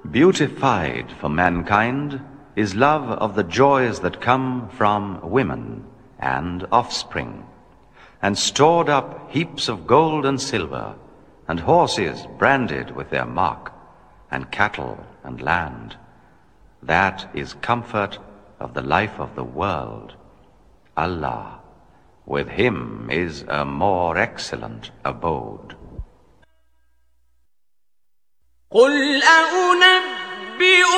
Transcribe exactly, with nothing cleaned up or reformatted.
Beautified for mankind is love of the joys that come from women and offspring, and stored up heaps of gold and silver, and horses branded with their mark, and cattle and land. That is comfort of the life of the world. Allah, with him is a more excellent abode. قل أنبئ